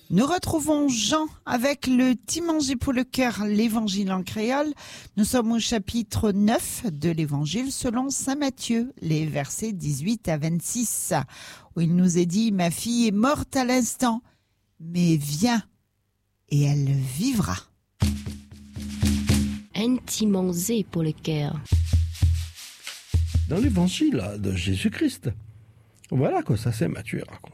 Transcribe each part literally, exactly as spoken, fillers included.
Nous retrouvons Jean avec le petit manger pour le cœur, l'évangile en créole. Nous sommes au chapitre neuf de l'évangile selon saint Matthieu, les versets dix-huit à vingt-six, où il nous est dit « Ma fille est morte à l'instant, mais viens et elle vivra. » Un petit manger pour le cœur. Dans l'évangile de Jésus-Christ, voilà que ça saint Matthieu raconte.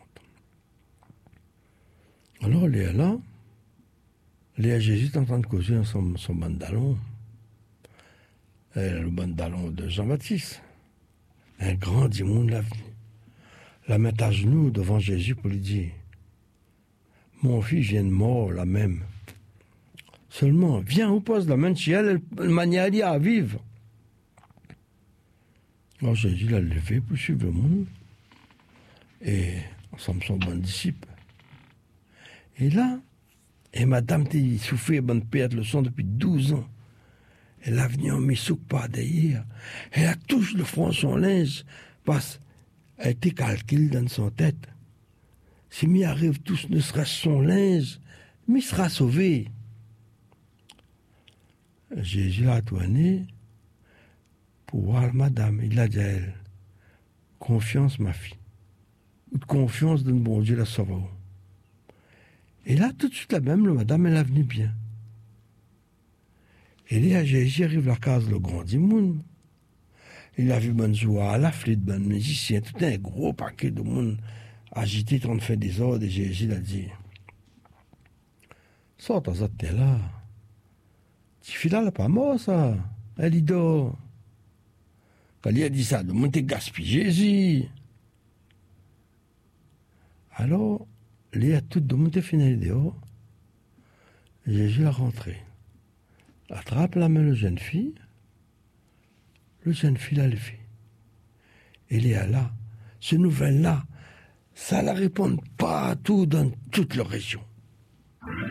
Alors, Léa là, Léa Jésus est en train de causer dans son, son bandalon. Elle a le bandalon de Jean-Baptiste. Un grand démon de l'avenir. La met à genoux devant Jésus pour lui dire « Mon fils vient de mort, la même. Seulement, viens, oppose la main chez elle, elle manière à vivre. » Alors Jésus l'a levé pour suivre le monde. Et ensemble son bon disciple. Et là, et madame t'es souffert bonne perte le sang depuis douze ans. Elle a venu en missouk pas d'ailleurs. Elle a touché le front son linge parce qu'elle était calculée dans son tête. Si m'y arrive tous ne sera son linge, m'y sera sauvé. Jésus l'a tourné pour voir madame. Il a dit à elle, confiance ma fille. Ou de confiance dans le bon Dieu la sauveur. Et là, tout de suite, la même, le madame, elle est venue bien. Et là, Jésus arrive à la case, le grand du monde. Il a vu bonne joie, la flûte, bon musicien, tout un gros paquet de monde agité, en train de faire des ordres. Et Jésus l'a dit, sors ta zate là. Tu fais là, elle n'est pas mort, ça. Elle y dort. Quand il a dit ça, le monde est gaspillé, Jésus. Alors, Léa, tout le monde est fini dehors. Jésus a rentré. Attrape la main de la jeune fille. Le jeune fille l'a levé. Et Léa là, ce nouvelle-là, ça la répond partout dans toute la région.